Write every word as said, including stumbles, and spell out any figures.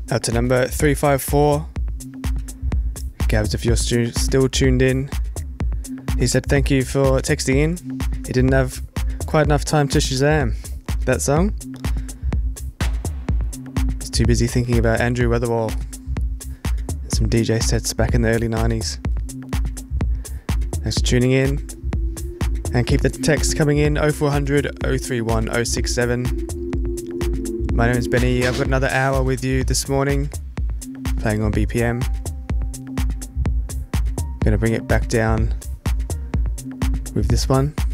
Out to number three five four. Gabs, if you're stu- still tuned in, he said thank you for texting in. He didn't have quite enough time to Shazam that song. He's too busy thinking about Andrew Weatherwall and some D J sets back in the early nineties. Thanks for tuning in. And keep the text coming in oh four hundred, oh three one, oh six seven. My name is Benny. I've got another hour with you this morning, playing on B P M. Gonna bring it back down with this one.